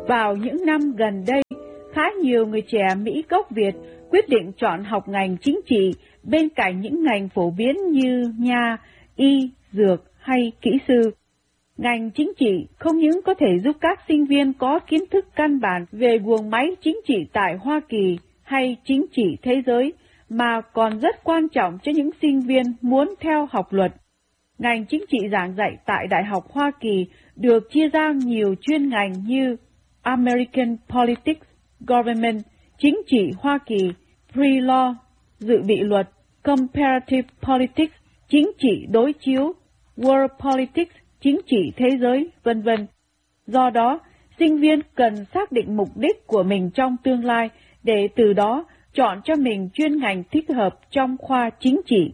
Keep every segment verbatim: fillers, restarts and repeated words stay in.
Vào những năm gần đây, khá nhiều người trẻ Mỹ gốc Việt quyết định chọn học ngành chính trị bên cạnh những ngành phổ biến như nha, y, dược hay kỹ sư. Ngành chính trị không những có thể giúp các sinh viên có kiến thức căn bản về guồng máy chính trị tại Hoa Kỳ hay chính trị thế giới, mà còn rất quan trọng cho những sinh viên muốn theo học luật. Ngành chính trị giảng dạy tại Đại học Hoa Kỳ được chia ra nhiều chuyên ngành như American Politics, Government, chính trị Hoa Kỳ, Pre-Law, dự bị luật, Comparative Politics, chính trị đối chiếu, World Politics, chính trị thế giới, vân vân. Do đó, sinh viên cần xác định mục đích của mình trong tương lai để từ đó chọn cho mình chuyên ngành thích hợp trong khoa chính trị.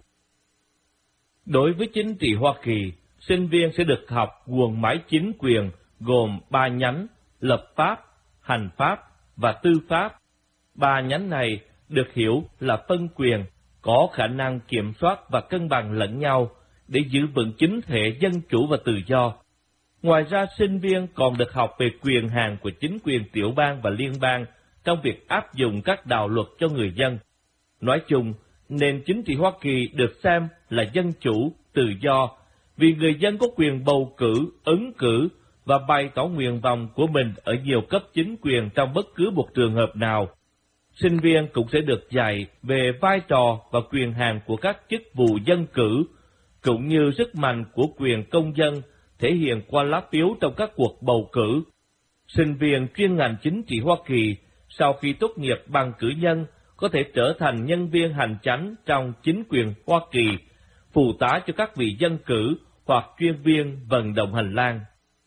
Đối với chính trị Hoa Kỳ, sinh viên sẽ được học guồng máy chính quyền gồm ba nhánh: lập pháp, hành pháp và tư pháp. Ba nhánh này được hiểu là phân quyền, có khả năng kiểm soát và cân bằng lẫn nhau để giữ vững chính thể dân chủ và tự do. Ngoài ra, sinh viên còn được học về quyền hạn của chính quyền tiểu bang và liên bang trong việc áp dụng các đạo luật cho người dân. Nói chung, nền chính trị Hoa Kỳ được xem là dân chủ, tự do, vì người dân có quyền bầu cử, ứng cử và bày tỏ nguyện vọng của mình ở nhiều cấp chính quyền trong bất cứ một trường hợp nào. Sinh viên cũng sẽ được dạy về vai trò và quyền hạn của các chức vụ dân cử, cũng như sức mạnh của quyền công dân thể hiện qua lá phiếu trong các cuộc bầu cử. Sinh viên chuyên ngành chính trị Hoa Kỳ sau khi tốt nghiệp bằng cử nhân có thể trở thành nhân viên hành chánh trong chính quyền Hoa Kỳ, phụ tá cho các vị dân cử hoặc chuyên viên vận động hành lang.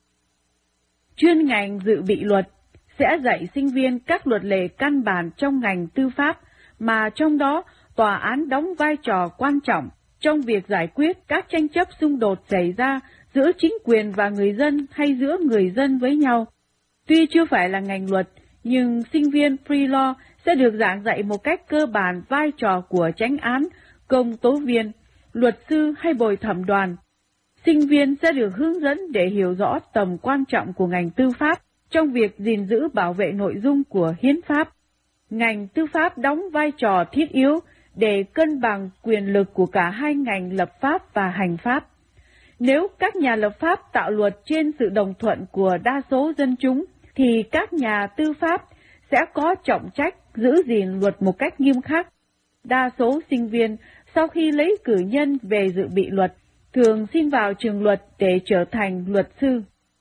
Chuyên ngành dự bị luật sẽ dạy sinh viên các luật lệ căn bản trong ngành tư pháp, mà trong đó tòa án đóng vai trò quan trọng trong việc giải quyết các tranh chấp xung đột xảy ra giữa chính quyền và người dân hay giữa người dân với nhau. Tuy chưa phải là ngành luật, nhưng sinh viên pre-law sẽ được giảng dạy một cách cơ bản vai trò của chánh án, công tố viên, luật sư hay bồi thẩm đoàn. Sinh viên sẽ được hướng dẫn để hiểu rõ tầm quan trọng của ngành tư pháp trong việc gìn giữ bảo vệ nội dung của hiến pháp. Ngành tư pháp đóng vai trò thiết yếu để cân bằng quyền lực của cả hai ngành lập pháp và hành pháp. Nếu các nhà lập pháp tạo luật trên sự đồng thuận của đa số dân chúng, thì các nhà tư pháp sẽ có trọng trách giữ gìn luật một cách nghiêm khắc. Đa số sinh viên sau khi lấy cử nhân về dự bị luật thường xin vào trường luật để trở thành luật sư.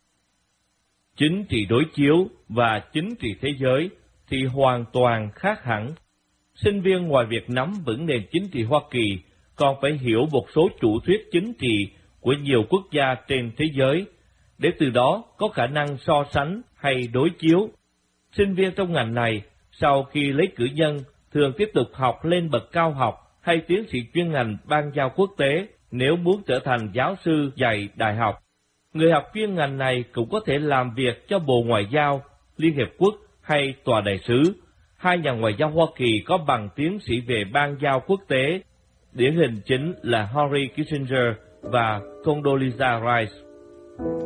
Chính trị đối chiếu và chính trị thế giới thì hoàn toàn khác hẳn. Sinh viên ngoài việc nắm vững nền chính trị Hoa Kỳ, còn phải hiểu một số chủ thuyết chính trị của nhiều quốc gia trên thế giới, để từ đó có khả năng so sánh hay đối chiếu. Sinh viên trong ngành này, sau khi lấy cử nhân, thường tiếp tục học lên bậc cao học hay tiến sĩ chuyên ngành ban giao quốc tế nếu muốn trở thành giáo sư dạy đại học. Người học chuyên ngành này cũng có thể làm việc cho Bộ Ngoại giao, Liên Hiệp Quốc hay Tòa Đại sứ. Hai nhà ngoại giao Hoa Kỳ có bằng tiến sĩ về ban giao quốc tế. Điển hình chính là Henry Kissinger và Condoleezza Rice.